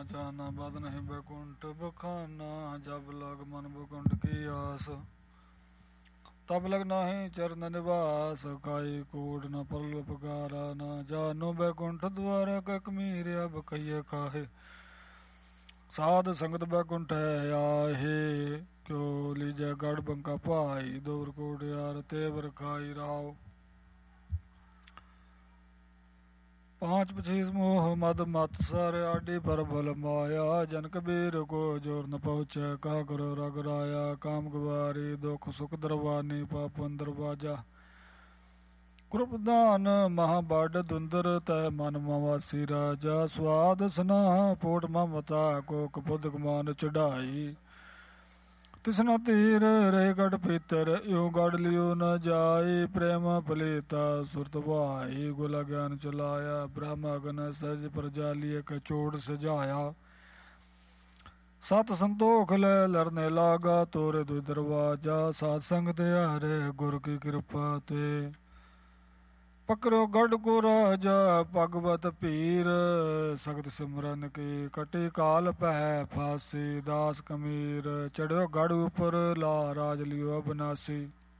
जाना बद नहीं बैकुंठ बखाना, जब लग मन बैकुंठ की आस, तब लग नाही चरण निवास, खाई कूट न परल पगारा, न जानो बैकुंठ द्वार कमीर, अब कहिए काहे साध संगत बैकुंठ है आहे, क्यों लीजै गढ़ बंका पाई, दूर कोट यार तेवर खाई राव, पांच पचीस मोह मद मत सर, आडी पर बल माया, जन कबीर को जोर न पहुँचे, कहा करो रग राया, काम गवारी दुख सुख दरवानी, पापन दरवाजा, कृपदान महाबाड दुंदर, तय मन मवासी राजा, स्वाद स्नाह पोट ममता, को कपुद मान चढ़ाई, तिसना तीर रे गढ़ पीतर, यूं गढ़ लियो न जाई, प्रेम पलीता सुरत भाई, गुला ज्ञान चलाया, ब्रह्म अगन सहज प्रजालिय कचोड़ सजाया, सत संतोख ले लरने लागा, तोरे दो दरवाजा, सात संग ते हरे गुर की कृपा ते, पकड़ो गढ़ को राजा भगवत पीर, सख्त सिमरन की कटी काल पै फांसी, दास कमीर चढ़ो गढ़ ऊपर, ला राज लियो अबनासी,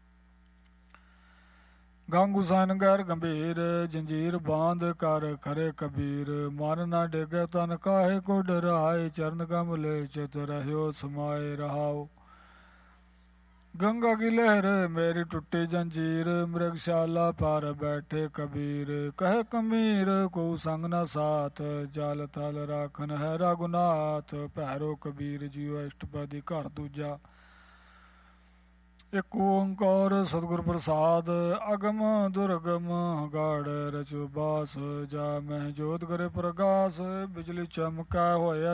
गांगू सन गैर गंभीर, जंजीर बांध कर खरे कबीर, मन न डेगे तन काहे को डराए, चरण कमले चित रहो समाये रहाओ, गंगा की लहर मेरी टूटी जंजीर, मृगशाला पर बैठे कबीर, कहे कमीर को संग न साथ, जल थल राखन है रघुनाथ, पैरो कबीर जियो अष्टपदी घर दूजा, एक ओंकार सतगुर प्रसाद, अगम दुर्गम गाढ़ रचो बास, जा मैं जोत करे प्रकाश, बिजली चमका होया